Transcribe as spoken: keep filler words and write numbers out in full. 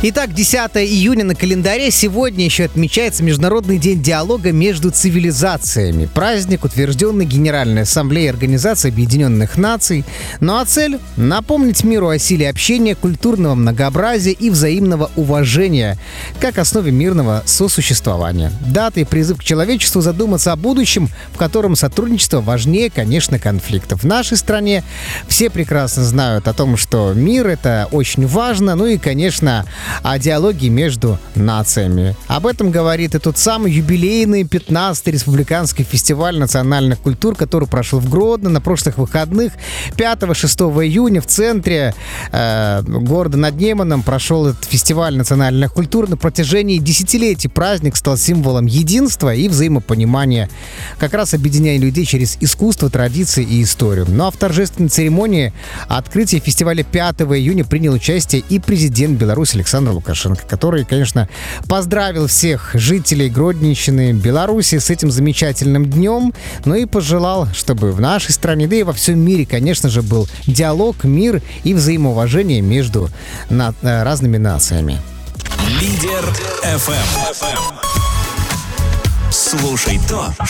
Итак, десятое июня на календаре. Сегодня еще отмечается Международный день диалога между цивилизациями. Праздник, утвержденный Генеральной Ассамблеей Организации Объединенных Наций. Ну а цель — напомнить миру о силе общения, культурного многообразия и взаимного уважения как основе мирного сосуществования. Дата и призыв к человечеству задуматься о будущем, в котором сотрудничество важнее, конечно, конфликтов. В нашей стране все прекрасно знают о том, что мир — это очень важно. Ну и, конечно, о диалоге между нациями. Об этом говорит и тот самый юбилейный пятнадцатый республиканский фестиваль национальных культур, который прошел в Гродно на прошлых выходных. пятого-шестого июня в центре э, города над Неманом прошел этот фестиваль национальных культур. На протяжении десятилетий праздник стал символом единства и взаимопонимания, как раз объединяя людей через искусство, традиции и историю. Ну а в торжественной церемонии открытия фестиваля пятого июня принял участие и президент Беларуси Александр Лукашенко, который, конечно, поздравил всех жителей Гродненщины, Беларуси с этим замечательным днем, ну и пожелал, чтобы в нашей стране, да и во всем мире, конечно же, был диалог, мир и взаимоуважение между на- разными нациями. Лидер эф эм. Слушай то,